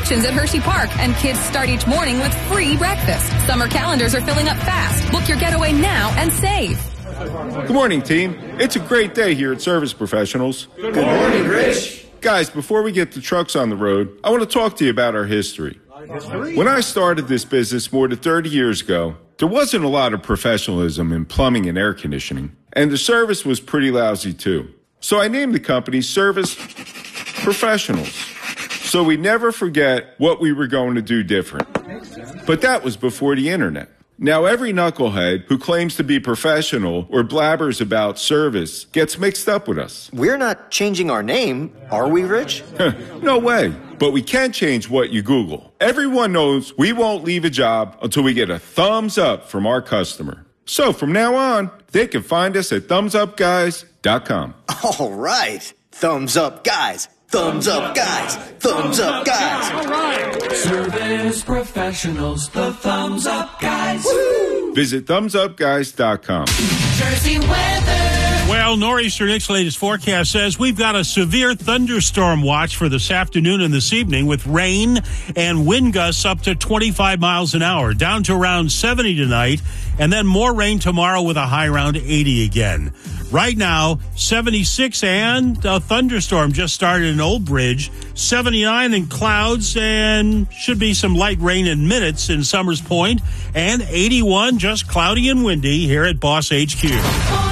attractions at Hershey Park, and kids start each morning with free breakfast. Summer calendars are filling up fast. Book your getaway now and save. Good morning, team. It's a great day here at Service Professionals. Good morning, Rich. Guys, before we get the trucks on the road, I want to talk to you about our history. When I started this business more than 30 years ago, there wasn't a lot of professionalism in plumbing and air conditioning, and the service was pretty lousy too. So I named the company Service Professionals, so we never forget what we were going to do different. But that was before the internet. Now every knucklehead who claims to be professional or blabbers about service gets mixed up with us. We're not changing our name, are we, Rich? No way. But we can change what you Google. Everyone knows we won't leave a job until we get a thumbs up from our customer. So from now on, they can find us at thumbsupguys.com. All right. Thumbs up, guys. Thumbs up, guys. Thumbs up, guys. All right. Service Professionals, the Thumbs Up Guys. Woo! Visit thumbsupguys.com. Jersey weather. Well, Nor'easter latest forecast says we've got a severe thunderstorm watch for this afternoon and this evening with rain and wind gusts up to 25 miles an hour, down to around 70 tonight, and then more rain tomorrow with a high around 80 again. Right now, 76 and a thunderstorm just started in Old Bridge, 79 in clouds, and should be some light rain in minutes in Summers Point, and 81 just cloudy and windy here at Boss HQ.